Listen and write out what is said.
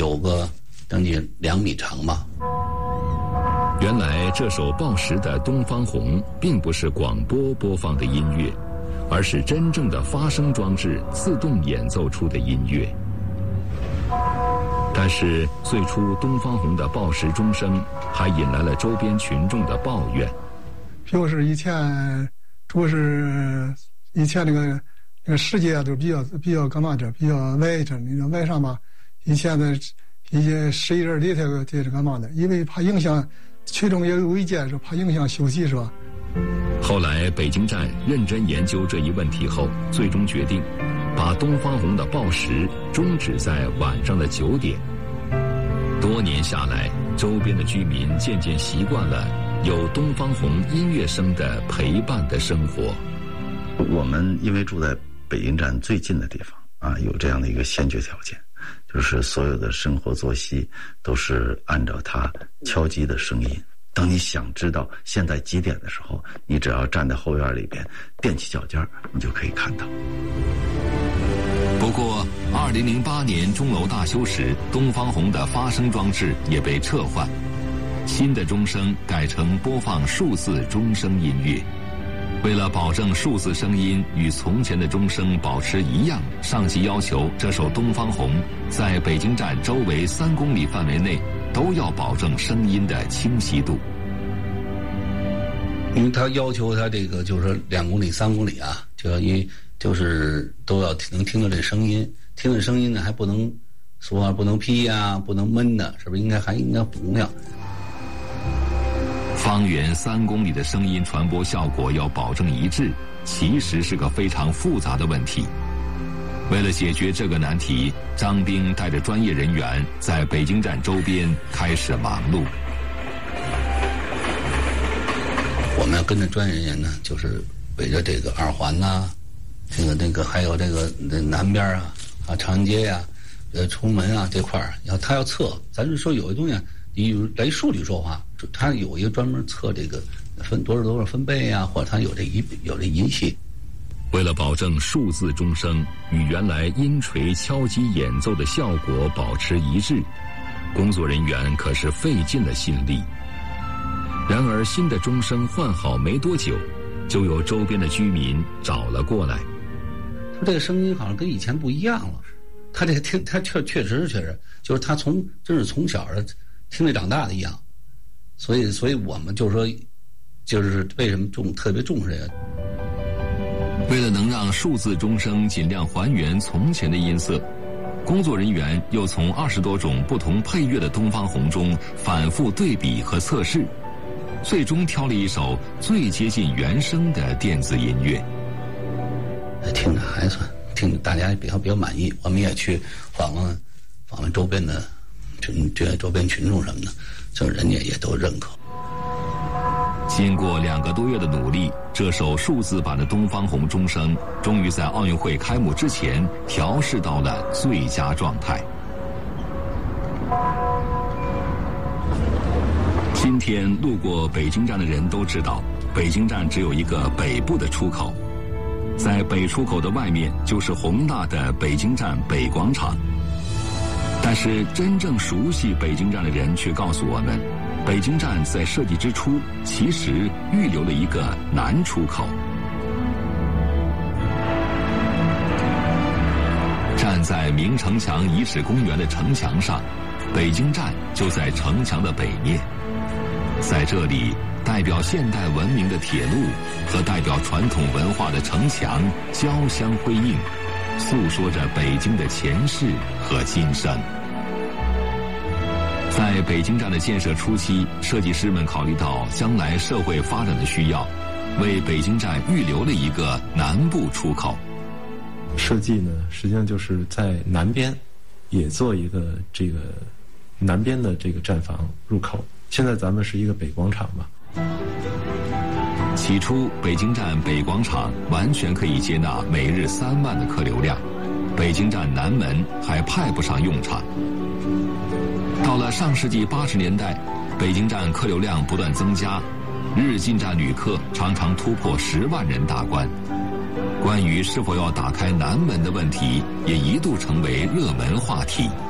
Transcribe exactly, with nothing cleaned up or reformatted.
有个将近两米长吧。 原来这首报时的《东方红》并不是广播播放的音乐，而是真正的发声装置自动演奏出的音乐。但是最初东方红的报时钟声还引来了周边群众的抱怨。 就是以前就是以前那个那个世界都比较比较干嘛着，比较外着，那个外上吧，以前的一些十一人里头的这是干嘛的？因为怕影响群众也有意见，是怕影响休息，是吧？ 后来北京站认真研究这一问题后，最终决定把东方红的报时终止在晚上的九点。多年下来，周边的居民渐渐习惯了有东方红音乐声的陪伴的生活。 我们因为住在北京站最近的地方啊，有这样的一个先决条件，就是所有的生活作息都是按照它敲击的声音。当你想知道现在几点的时候，你只要站在后院里边踮起脚尖，你就可以看到。 不过二零零八年钟楼大修时，东方红的发声装置也被撤换，新的钟声改成播放数字钟声音乐。为了保证数字声音与从前的钟声保持一样，上级要求这首东方红在北京站周围三公里范围内都要保证声音的清晰度。 因为他要求他这个就是说两公里三公里啊，就要一就是都要能听到这声音，听到声音呢还不能说话不能劈呀，不能闷的，是不是应该还应该洪亮？ 方圆三公里的声音传播效果要保证一致，其实是个非常复杂的问题。为了解决这个难题，张兵带着专业人员在北京站周边开始忙碌。 我们要跟着专业人员呢，就是围着这个二环呐、啊，这个那个还有这个南边啊啊长安街呀、啊、呃崇文啊这块儿，要他要测，咱是说有的东西以来数据说话，他有一个专门测这个分多少多少分贝啊，或者他有这仪有这仪器。 为了保证数字钟声与原来音锤敲击演奏的效果保持一致，工作人员可是费尽了心力。然而新的钟声换好没多久，就有周边的居民找了过来。 说这个声音好像跟以前不一样了，他这个听他确确实是确实，就是他从真是从小的听着长大的一样，所以所以我们就是说，就是为什么重特别重视这个。 为了能让数字钟声尽量还原从前的音色，工作人员又从二十多种不同配乐的东方红中反复对比和测试，最终挑了一首最接近原声的电子音乐。 听着还算听着大家比较比较满意，我们也去访问访问周边的群这周边群众什么的，就是人家也都认可。 经过两个多月的努力，这首数字版的东方红钟声终于在奥运会开幕之前调试到了最佳状态。今天路过北京站的人都知道，北京站只有一个北部的出口，在北出口的外面就是宏大的北京站北广场。但是真正熟悉北京站的人却告诉我们，北京站在设计之初其实预留了一个南出口。站在明城墙遗址公园的城墙上，北京站就在城墙的北面。在这里，代表现代文明的铁路和代表传统文化的城墙交相辉映，诉说着北京的前世和今生。在北京站的建设初期，设计师们考虑到将来社会发展的需要，为北京站预留了一个南部出口。 设计呢，实际上就是在南边也做一个这个南边的这个站房入口。现在咱们是一个北广场嘛。 起初北京站北广场完全可以接纳每日三万的客流量，北京站南门还派不上用场。到了上世纪八十年代，北京站客流量不断增加，日进站旅客常常突破十万人大关。关于是否要打开南门的问题，也一度成为热门话题。